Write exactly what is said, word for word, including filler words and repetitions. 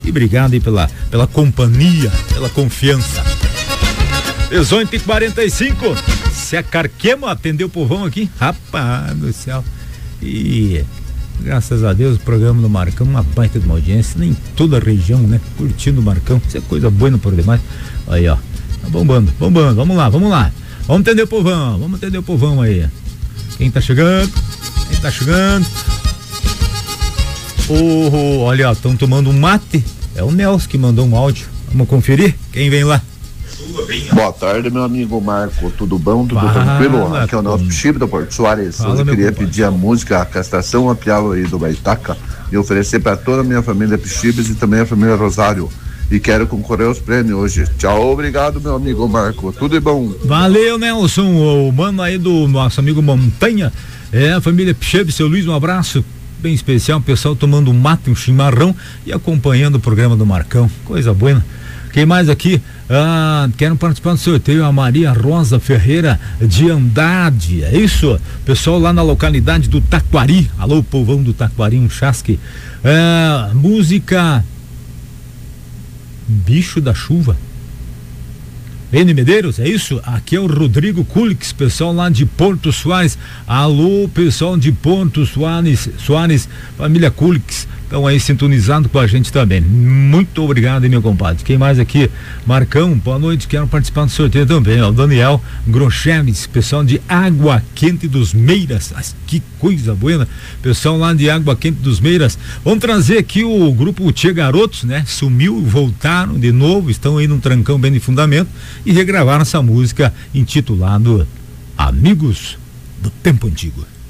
E obrigado aí pela, pela companhia, pela confiança. dezoito e quarenta e cinco. Se a Carquema atendeu o povão aqui, rapaz do céu. E graças a Deus o programa do Marcão, uma baita de uma audiência, nem toda a região, né? Curtindo o Marcão, isso é coisa boa por demais. Aí, ó, tá bombando, bombando, vamos lá, vamos lá. Vamos atender o povão, vamos atender o povão aí. Quem tá chegando? Quem tá chegando? Oh, olha, estão tomando um mate. É o Nelson que mandou um áudio. Vamos conferir? Quem vem lá? Boa tarde, meu amigo Marco. Tudo bom? Tudo Fala, tranquilo? Aqui é o Nelson Chip da Porto Soares. Fala, eu queria compadre. pedir a música A Castração a Pialo aí do Baitaca e oferecer para toda a minha família Pichibes e também a família Rosário. E quero concorrer aos prêmios hoje. Tchau, obrigado, meu amigo Marco. Tudo de bom. Valeu, Nelson, o mano aí do nosso amigo Montanha. É, a família Pichebe, seu Luiz, um abraço bem especial, o pessoal tomando um mate, um chimarrão e acompanhando o programa do Marcão. Coisa boa. Quem mais aqui? Ah, quero participar do sorteio, a Maria Rosa Ferreira de Andrade, é isso? Pessoal lá na localidade do Taquari. Alô, povão do Taquari, um chasque. Ah, música Bicho da Chuva. N Medeiros, é isso? Aqui é o Rodrigo Culix, pessoal lá de Porto Soares. Alô, pessoal de Porto Soares, Soares, família Culix, estão aí sintonizando com a gente também. Muito obrigado, hein, meu compadre. Quem mais aqui? Marcão, boa noite, quero participar do sorteio também, ó. O Daniel Grocheves, pessoal de Água Quente dos Meiras. Mas que coisa boa, pessoal lá de Água Quente dos Meiras. Vamos trazer aqui o grupo Tia Garotos, né? Sumiu, voltaram de novo, estão aí num trancão bem de fundamento e regravaram essa música intitulada Amigos do Tempo Antigo.